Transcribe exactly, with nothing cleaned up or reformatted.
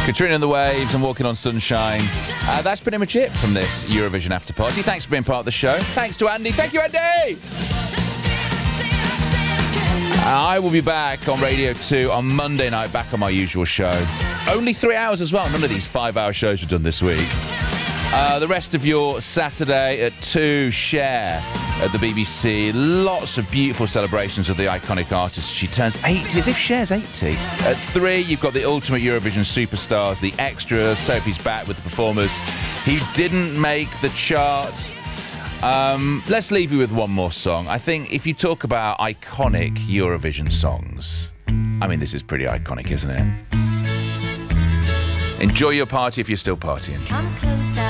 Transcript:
Katrina and the Waves and Walking on Sunshine. Uh, that's pretty much it from this Eurovision After Party. Thanks for being part of the show. Thanks to Andy. Thank you, Andy! I will be back on Radio two on Monday night, back on my usual show. Only three hours as well. None of these five-hour shows we've done this week. Uh, the rest of your Saturday at two, Cher at the B B C. Lots of beautiful celebrations of the iconic artist. She turns eighty, as if Cher's eighty. At three, you've got the ultimate Eurovision superstars, the extras. Sophie's back with the performers who didn't make the chart. Um, let's leave you with one more song. I think if you talk about iconic Eurovision songs, I mean, this is pretty iconic, isn't it? Enjoy your party if you're still partying. Come closer.